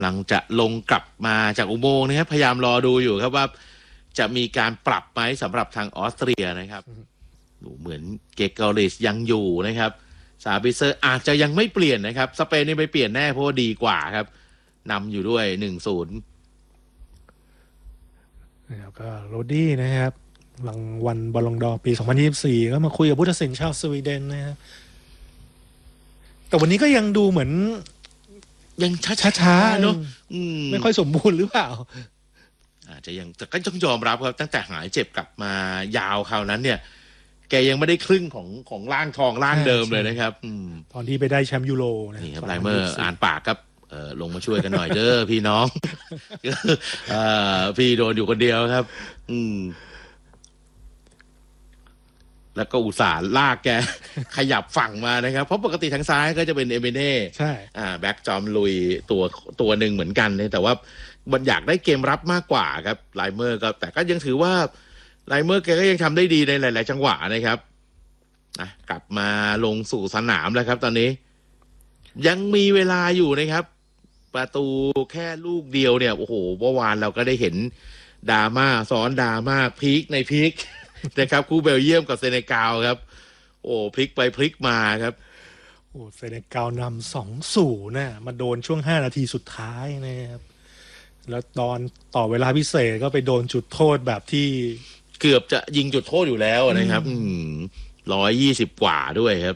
หลังจะลงกลับมาจากอุโมงค์นะครับพยายามรอดูอยู่ครับว่าจะมีการปรับไหมสำหรับทางออสเตรียนะครับดูเหมือนเกเกอริสยังอยู่นะครับซาบิเซอร์อาจจะยังไม่เปลี่ยนนะครับสเปนนี่ไปเปลี่ยนแน่เพราะว่าดีกว่าครับนำอยู่ด้วย 1-0 แล้วก็โรดี้นะครับรางวัลบอลลงดอร์ปี 2024 ก็มาคุยกับผู้ตัดสินชาวสวีเดนนะครับแต่วันนี้ก็ยังดูเหมือนยังช้าๆเนาะไม่ค่อยสมบูรณ์หรือเปล่าอาจจะยังแต่ก็ต้องยอมรับครับตั้งแต่หายเจ็บกลับมายาวคราวนั้นเนี่ยแกยังไม่ได้ครึ่งของร่างทองร่างเดิมเลยนะครับตอนที่ไปได้แชมป์ยูโรนี่ครับไลเมอร์อ่านปากครับลงมาช่วยกันหน่อยเด้อพี่น้องพี่โดนอยู่คนเดียวครับแล้วก็อุตส่าห์ลากแกขยับฝั่งมานะครับเพราะปกติทางซ้ายก็จะเป็นเอเมเน่ใช่แบ็กจอมลุยตัวหนึ่งเหมือนกันแต่ว่ามันอยากได้เกมรับมากกว่าครับไลเมอร์ก็แต่ก็ยังถือว่าไลเมอร์แกก็ยังทำได้ดีในหลายๆจังหวะนะครับกลับมาลงสู่สนามแล้วครับตอนนี้ยังมีเวลาอยู่นะครับประตูแค่ลูกเดียวเนี่ยโอ้โหเมื่อวานเราก็ได้เห็นดราม่าซ้อนดราม่าพีคในพีคนะครับคู่เบลเยียมกับเซเนกัลครับโอ้พลิกไปพลิกมาครับโอ้เซเนกัลนำ 2-0 นะมาโดนช่วง5 นาทีสุดท้ายนะครับแล้วตอนต่อเวลาพิเศษก็ไปโดนจุดโทษแบบที่เกือบจะยิงจุดโทษอยู่แล้วนะครับ120 กว่าด้วยครับ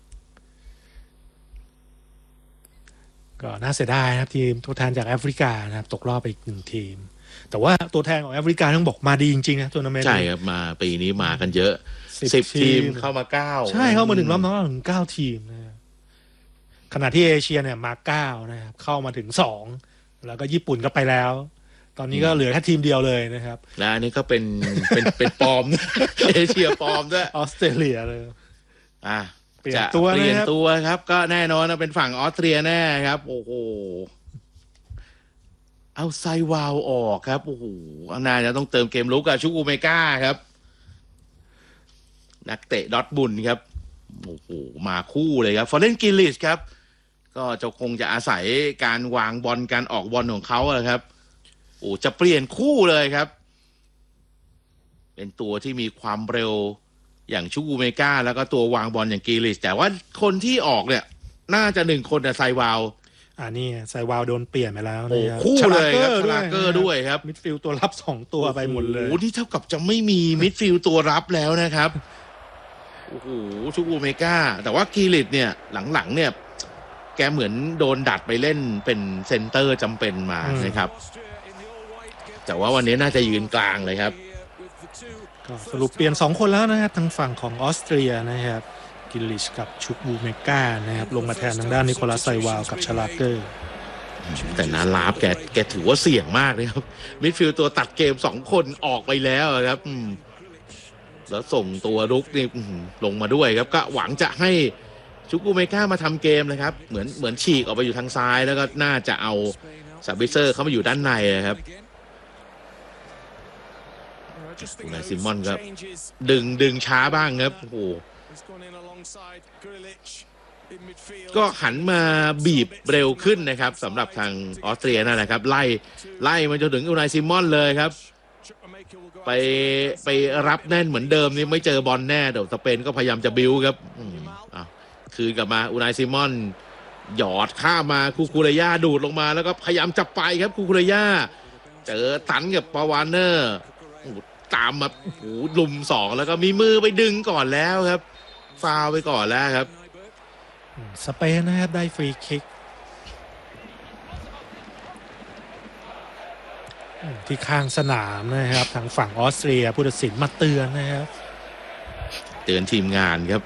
ก็น่าเสียดายนะครับทีมตัวแทนจากแอฟริกานะครับตกรอบไปอีก1 ทีมแต่ว่าตัวแทนของแอฟริกาต้องบอกมาดีจริงๆนะทัวร์นาเมนต์ใช่ครับมาปีนี้มากันเยอะ10 ทีมเข้ามา9 ใช่เข้ามาถึงรอบน็อกเอาท์ถึง9 ทีมนะขณะที่เอเชียเนี่ยมา9นะครับเข้ามาถึง2แล้วก็ญี่ปุ่นก็ไปแล้วตอนนี้ก็เหลือแค่ทีมเดียวเลยนะครับและอันนี้ก็เป็นปลอมเอเชียปลอมด้วยออสเตรเลียเลยเปลี่ยนตัวครับก็แน่นอนเป็นฝั่งออสเตรียแน่ครับโอ้โหเอาไซวาวออกครับโอ้โหน่าจะต้องเติมเกมลุกกับชุกูเมกาครับนักเตะดอร์ทมุนด์ครับโอ้โหมาคู่เลยครับฟอร์เรนกิลลิชครับก็จะคงจะอาศัยการวางบอลการออกบอลของเขาครับโอ้จะเปลี่ยนคู่เลยครับเป็นตัวที่มีความเร็วอย่างชุกูเมกาแล้วก็ตัววางบอลอย่างกิลลิชแต่ว่าคนที่ออกเนี่ยน่าจะ1 คนแต่ไซวาวนี่ไซวาวโดนเปลี่ยนไปแล้วนะครับคู่เลยครับชลาเกอร์ด้วยครับมิดฟิลด์ตัวรับ2 ตัวไปหมดเลยโอ้โหนี่เท่ากับจะไม่มีมิดฟิลด์ตัวรับแล้วนะครับโอ้โหชุกูเมกาแต่ว่ากิลลิชเนี่ยหลังๆเนี่ยแกเหมือนโดนดัดไปเล่นเป็นเซนเตอร์จำเป็นมานะครับแต่ว่าวันนี้น่าจะยืนกลางเลยครับก็สรุปเปลี่ยน2 คนแล้วนะครับทางฝั่งของออสเตรียนะครับกิลลิชกับชุกบูเมกานะครับลงมาแทนทางด้านนิโคลัสไซวาวกับชลาเกอร์แต่นาลาฟแกถือว่าเสี่ยงมากเลยครับมิดฟิลด์ตัวตัดเกม2 คนออกไปแล้วครับแล้วส่งตัวรุกนี่ลงมาด้วยครับก็หวังจะให้ชุกูเมกามาทำเกมนะครับเหมือนฉีกออกไปอยู่ทางซ้ายแล้วก็น่าจะเอาซาบิเซอร์เข้ามาอยู่ด้านในครับนายซิมอนครับดึงช้าบ้างครับโอ้โหก็หันมาบีบเร็วขึ้นนะครับสำหรับทางออสเตรียนั่นแหละครับไล่มาจนถึงนายซิมอนเลยครับไปรับแน่นเหมือนเดิมนี่ไม่เจอบอลแน่เดี๋ยวสเปนก็พยายามจะบิ้วครับคืนกลับมาอูนายซิมอนหยอดข้ามาคูเรย่าดูดลงมาแล้วก็พยายามจับไปครับคูเรย่าเจอตันกับปาวานเนอร์ตามมาลุม2แล้วก็มีมือไปดึงก่อนแล้วครับฟาวไปก่อนแล้วครับสเปนนะครับได้ฟรีคิกที่ข้างสนามนะครับทางฝั่งออสเตรียผู้ตัดสินมาเตือนนะครับเตือนทีมงานครับ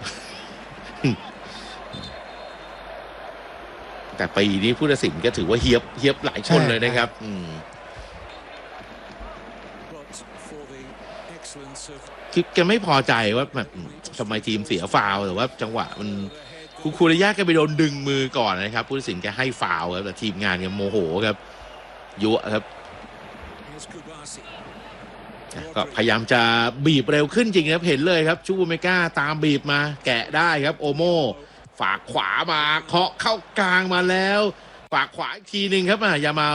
แต่ปีนี้ผู้ตัดสินก็ถือว่าเฮียบหลายคนเลยนะครับคือแกไม่พอใจว่าแบบทำไมทีมเสียฟาวล์แต่ว่าจังหวะมันคูเรย่าแกไปโดนดึงมือก่อนนะครับผู้ตัดสินแกให้ฟาวล์ครับแต่ทีมงานแกโมโหครับยั่วครับก็พยายามจะบีบเร็วขึ้นจริงครับเห็นเลยครับชูเมกาตามบีบมาแกะได้ครับโอโมฝากขวามาเคาะเข้ากลางมาแล้วฝากขวาอีกทีหนึ่งครับยามา